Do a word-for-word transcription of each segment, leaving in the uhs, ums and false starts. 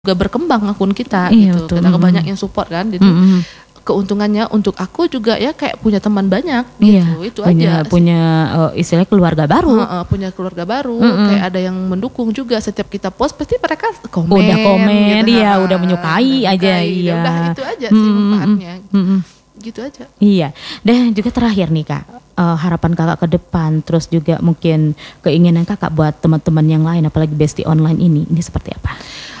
juga berkembang akun kita Iya, gitu. betul. Kita Mm-mm. banyak yang support kan. Jadi Mm-mm. keuntungannya untuk aku juga ya kayak punya teman banyak Iya, gitu. Itu punya aja. punya uh, istilahnya keluarga baru. Uh, uh, punya keluarga baru, Mm-mm. kayak ada yang mendukung juga setiap kita post pasti mereka komen. Udah komen, gitu. iya, Ha, udah menyukai udah aja, menyukai. iya. Udah itu aja sih Mm-mm. manfaatnya. Mm-mm. Gitu aja. Iya, dan juga terakhir nih Kak, uh, harapan Kakak ke depan, terus juga mungkin keinginan Kakak buat teman-teman yang lain, apalagi bestie online ini, ini seperti apa?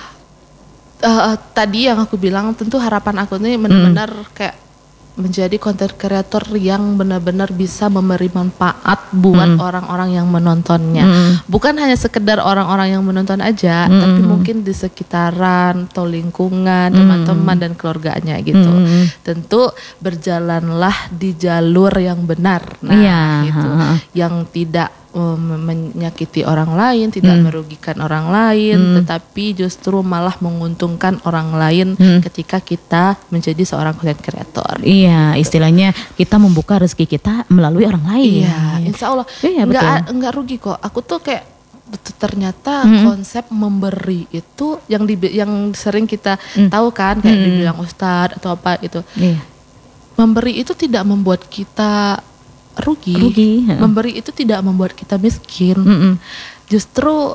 Uh, uh, tadi yang aku bilang tentu harapan aku nih benar-benar kayak menjadi content creator yang benar-benar bisa memberi manfaat buat Mm. orang-orang yang menontonnya. Mm. Bukan hanya sekedar orang-orang yang menonton aja, Mm. tapi mungkin di sekitaran atau lingkungan, Mm. teman-teman dan keluarganya gitu. Mm. Tentu berjalanlah di jalur yang benar. Nah, Iya, itu ha-ha. yang tidak um, menyakiti orang lain, tidak Mm. merugikan orang lain, Mm. tetapi justru malah menguntungkan orang lain Mm. ketika kita menjadi seorang content creator. Iya, istilahnya kita membuka rezeki kita melalui orang lain. Iya, insya Allah Iya, nggak betul. nggak rugi kok. Aku tuh kayak betul, ternyata Mm. konsep memberi itu yang di yang sering kita Mm. tahu kan kayak Mm. dibilang ustadz atau apa itu. Iya. Memberi itu tidak membuat kita rugi. Rugi, heeh. Memberi itu tidak membuat kita miskin. Mm-mm. Justru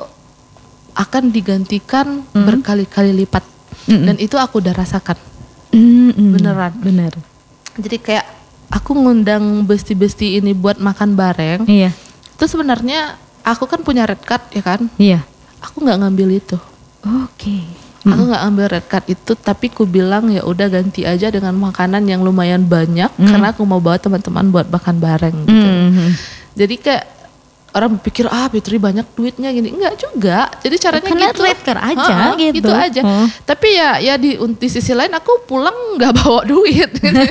akan digantikan Mm. berkali-kali lipat. Mm-mm. Dan itu aku udah rasakan. Mm-mm. Beneran. Bener. Jadi kayak aku ngundang besti-besti ini buat makan bareng. Iya, Itu sebenarnya aku kan punya red card ya kan. iya. Aku nggak ngambil itu. Oke. Aku nggak ambil red card itu, tapi ku bilang ya udah ganti aja dengan makanan yang lumayan banyak Mm. karena aku mau bawa teman-teman buat makan bareng gitu. Mm-mm. Jadi kayak orang pikir ah Fitri banyak duitnya gini, enggak juga. Jadi caranya Karena gitu. red card aja Ha-ha, gitu. Gitu aja. Oh. Tapi ya ya di, di sisi lain aku pulang nggak bawa duit.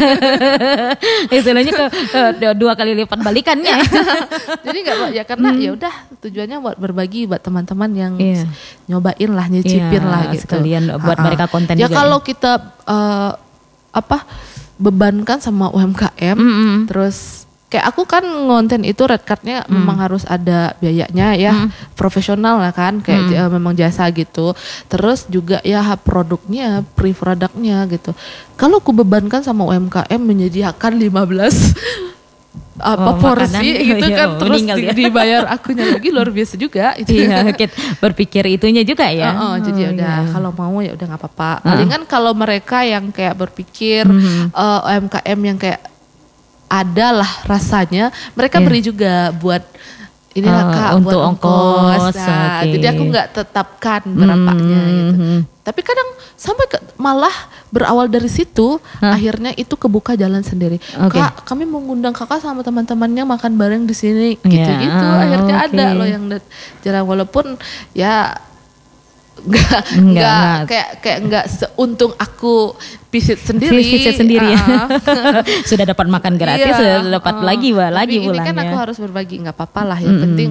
Istilahnya ke, ke dua kali lipat balikannya. Jadi nggak ya karena ya udah tujuannya buat berbagi buat teman-teman yang Iya. nyobain lah, nyicipin Iya, lah gitu. sekalian buat Ha-ha. mereka konten ya juga kalau ya. kita eh, apa bebankan sama U M K M, Mm-mm. terus kayak aku kan ngonten itu red cardnya memang harus ada biayanya ya, Mm. profesional lah kan kayak Mm. j- memang jasa gitu. Terus juga ya produknya, pre produknya gitu. Kalau aku bebankan sama U M K M menyediakan lima belas apa Oh, porsi makanan, gitu iya, kan, oh, terus meninggal di- dia. dibayar akunya lagi luar biasa juga itu. Iya, kita berpikir itunya juga ya. Oh, oh, jadi ya Oh, udah iya. kalau mau ya udah nggak apa-apa. Palingan kalau mereka yang kayak berpikir Mhm. eh, U M K M yang kayak ada lah rasanya, mereka Iya. beri juga buat inilah Oh, Kak untuk buat ongkos, Nah, oke. jadi aku nggak tetapkan berapanya gitu. Mhm. Tapi kadang sampai ke, malah berawal dari situ, Hah? akhirnya itu kebuka jalan sendiri. Oke. Kak, kami mau ngundang kakak sama teman-temannya makan bareng di sini, Iya, gitu-gitu. Akhirnya oke. ada loh yang dat- jarang, walaupun ya nggak Enggak, nggak enggak. kayak kayak nggak seuntung aku visit sendiri. Visit sendiri. Ah, ah. Sudah dapat makan gratis, Iya, sudah dapat uh, lagi wah, tapi lagi ini pulangnya. kan aku harus berbagi, nggak apa-apa lah, yang Mm-mm. penting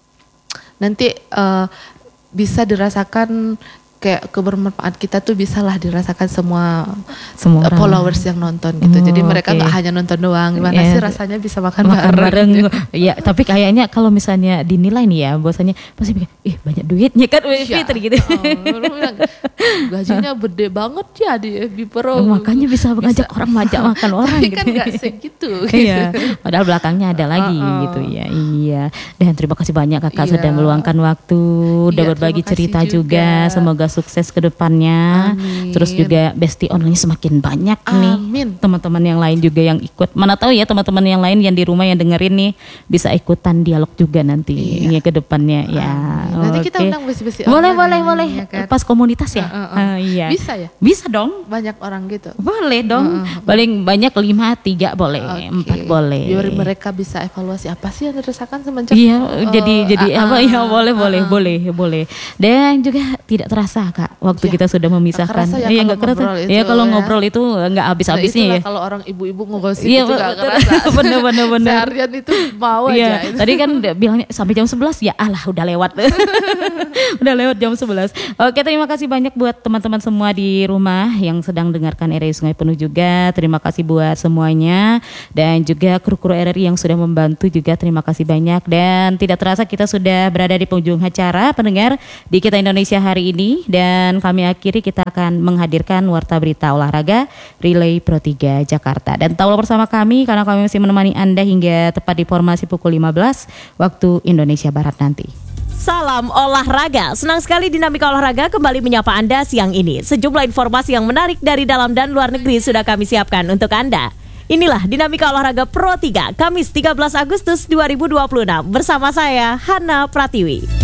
nanti eh, bisa dirasakan kayak kebermanfaat kita tuh bisalah dirasakan semua Semua eh, orang. followers yang nonton gitu. Oh, Jadi mereka oke. nggak hanya nonton doang, gimana Iya. sih rasanya bisa makan, Makan bareng, gitu. ya. Tapi kayaknya kalau misalnya dinilai nih ya, bahwasanya pasti pikir, ih banyak duitnya kan, Wih, Iya. Fitri gitu. Oh, lu bilang, gajinya gede banget ya di F B Pro. Makanya bisa mengajak orang majak makan orang Tapi gitu. kan nggak segitu. Iya, padahal belakangnya ada lagi Uh-uh. gitu ya. Iya. Dan terima kasih banyak Kakak Iya. sudah meluangkan waktu, udah Iya, berbagi terima kasih cerita juga. juga. Semoga sukses ke depannya. Amin. Terus juga bestie online semakin banyak nih. Amin. Teman-teman yang lain juga yang ikut. Mana tahu ya teman-teman yang lain yang di rumah yang dengerin nih bisa ikutan dialog juga nanti Iya. ya ke depannya ya. Amin. Nanti kita Oke. undang besi-besi Boleh, online boleh, ini, boleh. ya kan? Pas komunitas ya. Uh, uh, uh. Ah, iya. Bisa ya? Bisa dong. Banyak orang gitu. Boleh dong. Uh-uh. Paling banyak lima, tiga boleh, Oke. empat boleh. Biar mereka bisa evaluasi apa sih yang dirasakan semenjak. Iya, eh, jadi jadi uh-uh, apa ya boleh boleh uh-uh. boleh boleh. Dan juga tidak terasa Kak waktu Ya, kita sudah memisahkan. nggak kerasa ya Iya kalau nggak kerasa. ngobrol itu Iya kalau ya. ngobrol itu nggak Nah, habis-habisnya itulah ya. kalau orang ibu-ibu ngegosip Iya, itu gak betul. kerasa. Bener, bener, bener. Seharian itu mau Iya, aja. itu. tadi kan bilangnya sampai jam sebelas ya alah udah lewat. Udah lewat jam sebelas. Oke, terima kasih banyak buat teman-teman semua di rumah yang sedang dengarkan R R I Sungai Penuh juga. Terima kasih buat semuanya dan juga kru-kru R R I yang sudah membantu juga terima kasih banyak dan tidak terasa kita sudah berada di penghujung acara pendengar di Kita Indonesia hari ini dan kami akhiri kita akan menghadirkan Warta Berita Olahraga Relay Pro tiga Jakarta. Dan tetaplah bersama kami karena kami masih menemani Anda hingga tepat di formasi pukul lima belas waktu Indonesia Barat nanti. Salam olahraga, senang sekali Dinamika Olahraga kembali menyapa Anda siang ini. Sejumlah informasi yang menarik dari dalam dan luar negeri sudah kami siapkan untuk Anda. Inilah Dinamika Olahraga Pro tiga, Kamis tiga belas Agustus dua ribu dua puluh enam. Bersama saya, Hana Pratiwi.